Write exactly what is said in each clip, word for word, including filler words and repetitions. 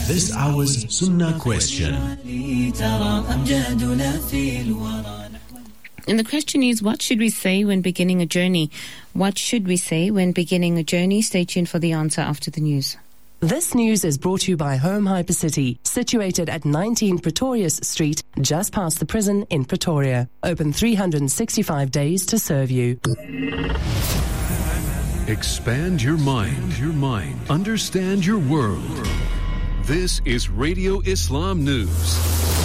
this hour's Sunnah question. And the question is, what should we say when beginning a journey? What should we say when beginning a journey? Stay tuned for the answer after the news. This news is brought to you by Home Hypercity, situated at nineteen Pretorius Street, just past the prison in Pretoria. Open three hundred sixty-five days to serve you. Expand your mind, your mind. Understand your world. This is Radio Islam News.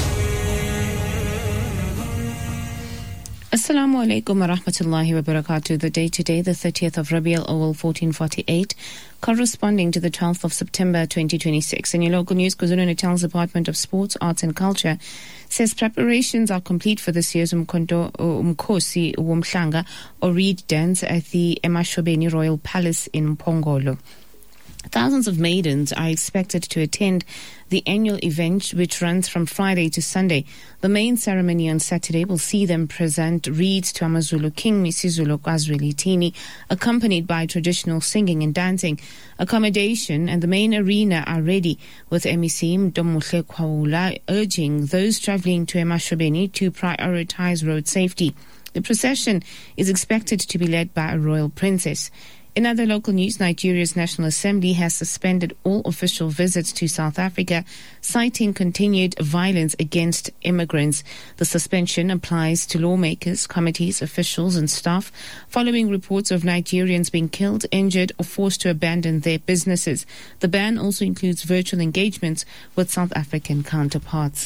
Assalamu alaikum wa rahmatullahi wa barakatuh. The day today, the thirtieth of Rabiul Awal fourteen forty-eight, corresponding to the twelfth of September twenty twenty-six. In your local news, KwaZulu-Natal's Department of Sports, Arts and Culture says preparations are complete for this year's Umkondo, Umkosi Wumhlanga or Reed Dance at the Emashobeni Royal Palace in Mpongolo. Thousands of maidens are expected to attend the annual event, which runs from Friday to Sunday. The main ceremony on Saturday will see them present reeds to AmaZulu King Misizulu KwaZulu-Tini, accompanied by traditional singing and dancing. Accommodation and the main arena are ready, with M E C Mdomuhle Kwaula urging those travelling to Emashobeni to prioritise road safety. The procession is expected to be led by a royal princess. In other local news, Nigeria's National Assembly has suspended all official visits to South Africa, citing continued violence against immigrants. The suspension applies to lawmakers, committees, officials and staff, following reports of Nigerians being killed, injured or forced to abandon their businesses. The ban also includes virtual engagements with South African counterparts.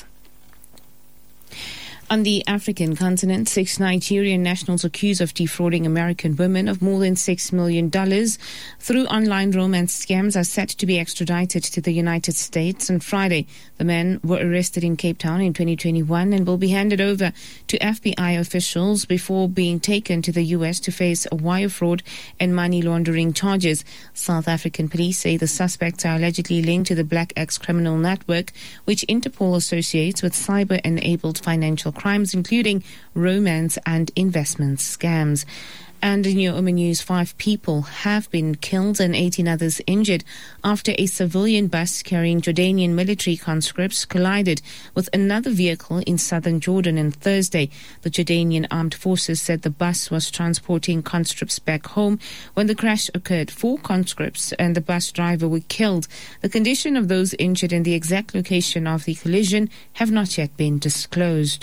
On the African continent, six Nigerian nationals accused of defrauding American women of more than six million dollars through online romance scams are set to be extradited to the United States on Friday. The men were arrested in Cape Town in twenty twenty-one and will be handed over to F B I officials before being taken to the U S to face wire fraud and money laundering charges. South African police say the suspects are allegedly linked to the Black X criminal network, which Interpol associates with cyber-enabled financial crimes, including romance and investment scams. And in your Oman News, five people have been killed and eighteen others injured after a civilian bus carrying Jordanian military conscripts collided with another vehicle in southern Jordan on Thursday. The Jordanian armed forces said the bus was transporting conscripts back home when the crash occurred. Four conscripts and the bus driver were killed. The condition of those injured and the exact location of the collision have not yet been disclosed.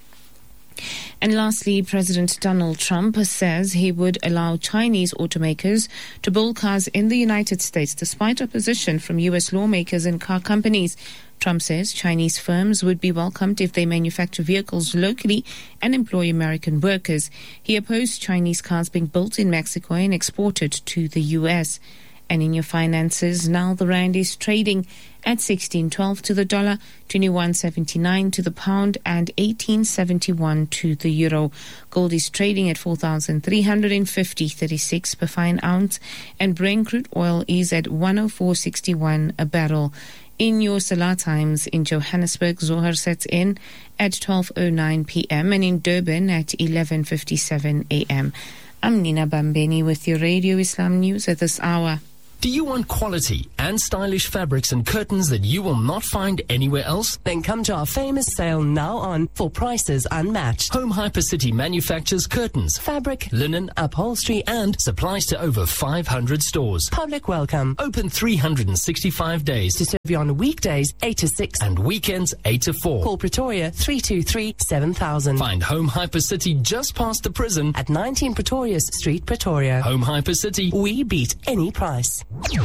And lastly, President Donald Trump says he would allow Chinese automakers to build cars in the United States despite opposition from U S lawmakers and car companies. Trump says Chinese firms would be welcomed if they manufacture vehicles locally and employ American workers. He opposed Chinese cars being built in Mexico and exported to the U S. And in your finances, now the rand is trading at sixteen twelve to the dollar, twenty-one seventy-nine to the pound and eighteen seventy-one to the euro. Gold is trading at four thousand three hundred fifty point three six per fine ounce, and Brent crude oil is at one oh four sixty-one a barrel. In your Salah times, in Johannesburg, Zohar sets in at twelve oh nine p.m. and in Durban at eleven fifty-seven a.m. I'm Nina Bambeni with your Radio Islam News at this hour. Do you want quality and stylish fabrics and curtains that you will not find anywhere else? Then come to our famous sale now on for prices unmatched. Home Hypercity manufactures curtains, Fabric, linen, upholstery and supplies to over five hundred stores. Public welcome. Open three hundred sixty-five days To serve you on weekdays eight to six and weekends eight to four. Call Pretoria three two three, seven thousand. Find Home Hypercity just past the prison At nineteen Pretorius Street, Pretoria. Home Hypercity. We beat any price.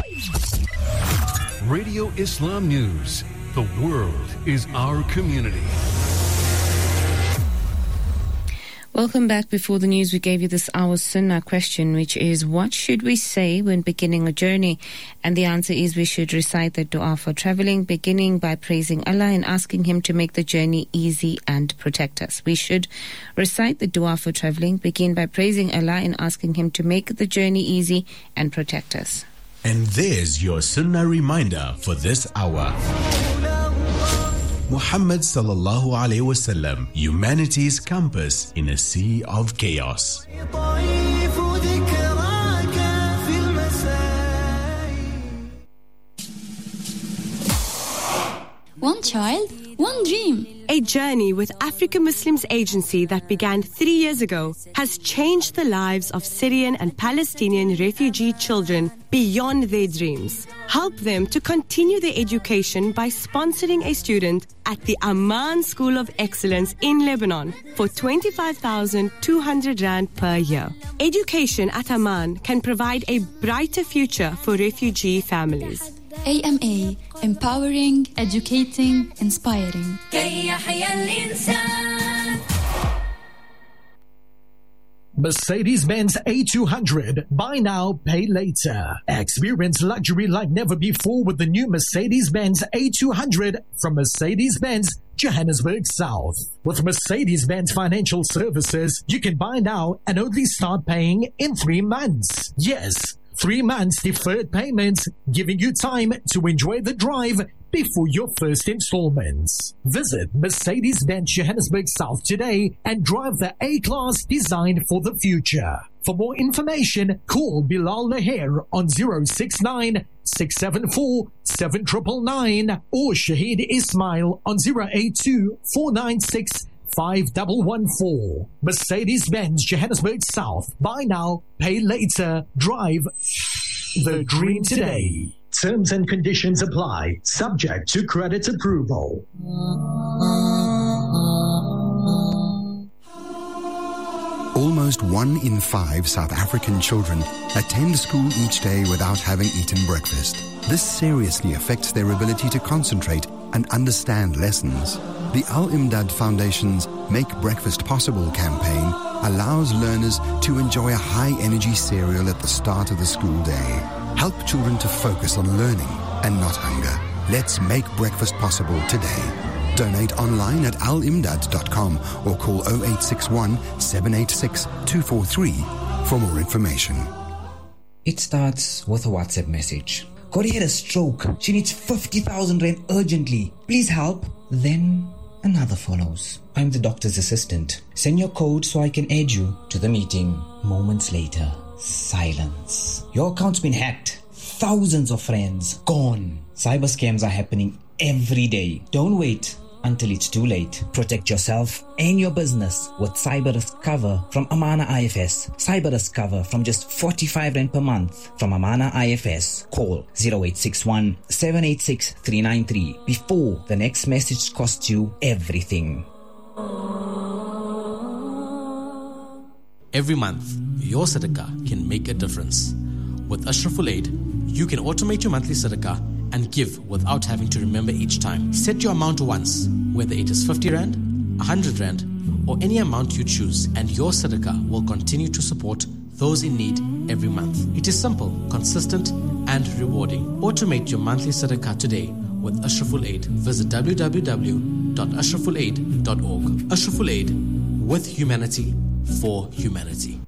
Radio Islam News. The world is our community. Welcome back. Before the news, we gave you this hour's Sunnah question, which is, what should we say when beginning a journey? And the answer is we should recite the dua for traveling, beginning by praising Allah and asking Him to make the journey easy and protect us. We should recite the dua for traveling, begin by praising Allah and asking Him to make the journey easy and protect us. And there's your Sunnah reminder for this hour. Muhammad sallallahu alaihi wasallam, humanity's compass in a sea of chaos. one child, one dream. A journey with Africa Muslims Agency that began three years ago has changed the lives of Syrian and Palestinian refugee children beyond their dreams. Help them to continue their education by sponsoring a student at the Amman School of Excellence in Lebanon for twenty-five thousand two hundred rand per year. Education at Amman can provide a brighter future for refugee families. A M A, empowering, educating, inspiring. Mercedes-Benz A two hundred. Buy now, pay later. Experience luxury like never before with the new Mercedes-Benz A two hundred from Mercedes-Benz Johannesburg South. With Mercedes-Benz Financial Services, you can buy now and only start paying in three months. Yes, three months deferred payments, giving you time to enjoy the drive before your first installments. Visit Mercedes-Benz Johannesburg South today and drive the A-Class designed for the future. For more information, call Bilal Laher on zero six nine, six seven four, seven nine nine nine or Shahid Ismail on zero eight two, four nine six, five one one four. Mercedes-Benz Johannesburg South. Buy now, pay later. Drive the dream today. Terms and conditions apply. Subject to credit approval. Almost one in five South African children attend school each day without having eaten breakfast. This seriously affects their ability to concentrate and understand lessons. The Al-Imdad Foundation's Make Breakfast Possible campaign allows learners to enjoy a high-energy cereal at the start of the school day. Help children to focus on learning and not hunger. Let's make breakfast possible today. Donate online at al imdad dot com or call oh eight six one, seven eight six, two four three for more information. It starts with a WhatsApp message. Corey had a stroke. She needs fifty thousand rand urgently. Please help. Then another follows. I'm the doctor's assistant. Send your code so I can add you to the meeting. Moments later, silence. Your account's been hacked. Thousands of friends gone. Cyber scams are happening every day. Don't wait until it's too late. Protect yourself and your business with Cyber Risk Cover from Amana I F S. Cyber Risk Cover from just forty-five rand per month from Amana I F S. Call zero eight six one, seven eight six, three nine three before the next message costs you everything. Every month, your Sadaqah can make a difference. With Ashraful Aid, you can automate your monthly Sadaqah and give without having to remember each time. Set your amount once, whether it is fifty rand, one hundred rand, or any amount you choose, and your Sadaqah will continue to support those in need every month. It is simple, consistent, and rewarding. Automate your monthly Sadaqah today with Ashraful Aid. Visit w w w dot ashraful aid dot org. Ashraful Aid, with humanity, for humanity.